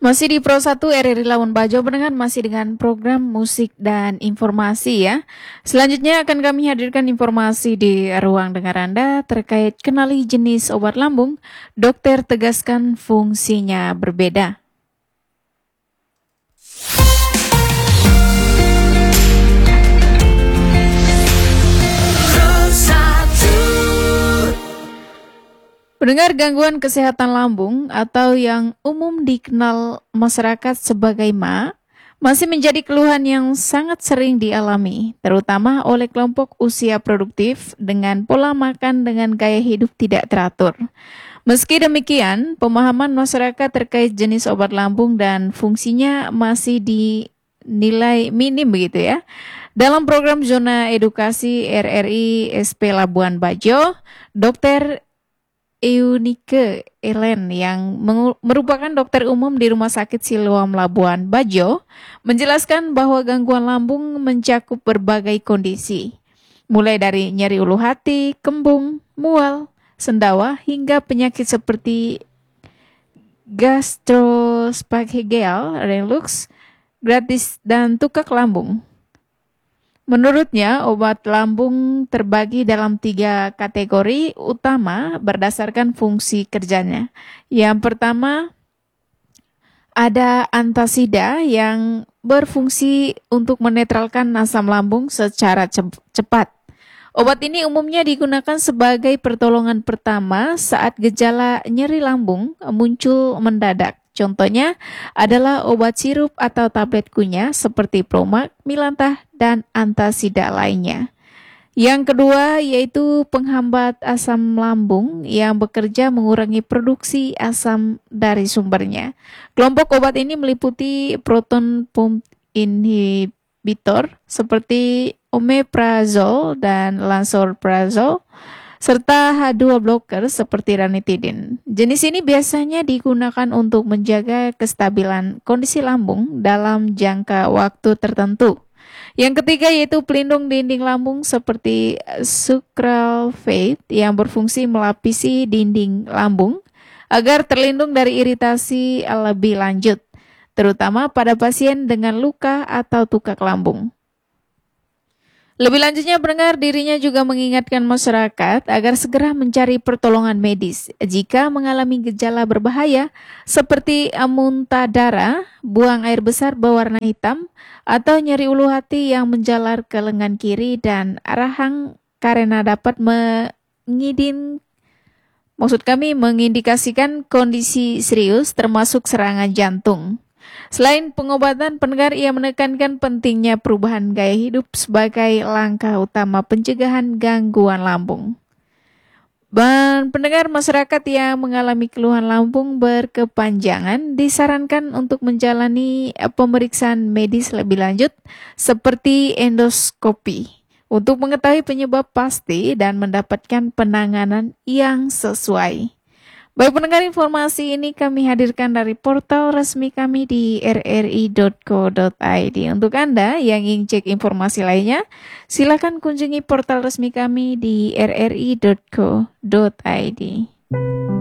Masih di Pro 1 RRI Labuan Bajo, pendengar, masih dengan program musik dan informasi ya. Selanjutnya akan kami hadirkan informasi di ruang dengar Anda terkait kenali jenis obat lambung. Dokter tegaskan fungsinya berbeda. Pendengar, gangguan kesehatan lambung atau yang umum dikenal masyarakat sebagai MA masih menjadi keluhan yang sangat sering dialami, terutama oleh kelompok usia produktif dengan pola makan dengan gaya hidup tidak teratur. Meski demikian, pemahaman masyarakat terkait jenis obat lambung dan fungsinya masih dinilai minim begitu ya. Dalam program Zona Edukasi RRI SP Labuan Bajo, Dr. Eunike Ellen yang merupakan dokter umum di Rumah Sakit Siloam Labuan Bajo menjelaskan bahwa gangguan lambung mencakup berbagai kondisi, mulai dari nyeri ulu hati, kembung, mual, sendawa, hingga penyakit seperti gastroesophageal reflux, gastritis, dan tukak lambung. Menurutnya, obat lambung terbagi dalam 3 kategori utama berdasarkan fungsi kerjanya. Yang pertama, ada antasida yang berfungsi untuk menetralkan asam lambung secara cepat. Obat ini umumnya digunakan sebagai pertolongan pertama saat gejala nyeri lambung muncul mendadak. Contohnya adalah obat sirup atau tablet kunyah seperti Promax, Milantah, dan antasida lainnya. Yang kedua yaitu penghambat asam lambung yang bekerja mengurangi produksi asam dari sumbernya. Kelompok obat ini meliputi proton pump inhibitor seperti omeprazole dan lansoprazole, serta H2 blocker seperti ranitidin. Jenis ini biasanya digunakan untuk menjaga kestabilan kondisi lambung dalam jangka waktu tertentu. Yang ketiga yaitu pelindung dinding lambung seperti sucralfate yang berfungsi melapisi dinding lambung agar terlindung dari iritasi lebih lanjut, terutama pada pasien dengan luka atau tukak lambung. Lebih lanjutnya, pendengar, dirinya juga mengingatkan masyarakat agar segera mencari pertolongan medis jika mengalami gejala berbahaya seperti muntah darah, buang air besar berwarna hitam, atau nyeri ulu hati yang menjalar ke lengan kiri dan rahang karena dapat mengindikasikan kondisi serius termasuk serangan jantung. Selain pengobatan, pendengar, ia menekankan pentingnya perubahan gaya hidup sebagai langkah utama pencegahan gangguan lambung. Dan pendengar, masyarakat yang mengalami keluhan lambung berkepanjangan disarankan untuk menjalani pemeriksaan medis lebih lanjut seperti endoskopi untuk mengetahui penyebab pasti dan mendapatkan penanganan yang sesuai. Baik pendengar, informasi ini kami hadirkan dari portal resmi kami di rri.co.id. Untuk Anda yang ingin cek informasi lainnya, silakan kunjungi portal resmi kami di rri.co.id.